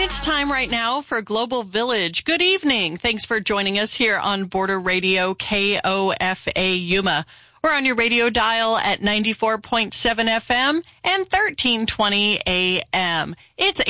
It's time right now for Global Village. Good evening. Thanks for joining us here on Border Radio KOFA Yuma. We're on your radio dial at 94.7 FM and 1320 AM. It's